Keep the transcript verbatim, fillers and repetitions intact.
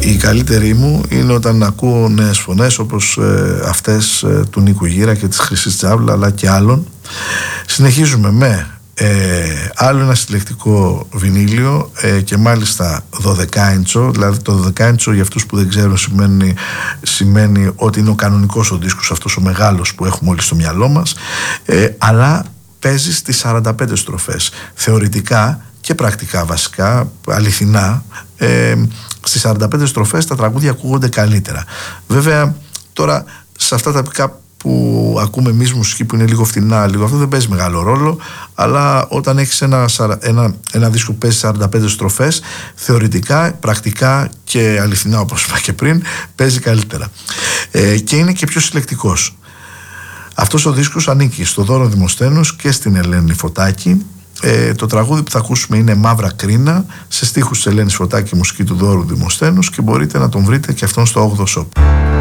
η καλύτερη μου είναι όταν ακούω νέες φωνές όπως ε, αυτές ε, του Νίκου Γύρα και της Χρυσής Τσάβλα, αλλά και άλλων. Συνεχίζουμε με ε, άλλο ένα συλλεκτικό βινίλιο ε, και μάλιστα δώδεκα ίντσο. Δηλαδή το δώδεκα ίντσο, για αυτούς που δεν ξέρουν, σημαίνει, σημαίνει ότι είναι ο κανονικός ο δίσκος, αυτός ο μεγάλος που έχουμε όλοι στο μυαλό μας, ε, αλλά παίζει στις σαράντα πέντε στροφές. Θεωρητικά και πρακτικά, βασικά, αληθινά, ε, στις σαράντα πέντε στροφές τα τραγούδια ακούγονται καλύτερα. Βέβαια, τώρα σε αυτά τα πικά που ακούμε εμείς μουσική που είναι λίγο φτηνά, λίγο αυτό δεν παίζει μεγάλο ρόλο, αλλά όταν έχεις ένα, ένα, ένα δίσκο που παίζει σαράντα πέντε στροφές, θεωρητικά, πρακτικά και αληθινά, όπως είπα και πριν, παίζει καλύτερα. Ε, και είναι και πιο συλλεκτικός. Αυτός ο δίσκος ανήκει στο Δώρο Δημοσθένους και στην Ελένη Φωτάκη. Ε, το τραγούδι που θα ακούσουμε είναι Μαύρα Κρίνα, σε στίχους της Ελένης Φωτάκη, μουσική του Δώρου Δημοσθένους, και μπορείτε να τον βρείτε και αυτόν στο όγδοο Shop.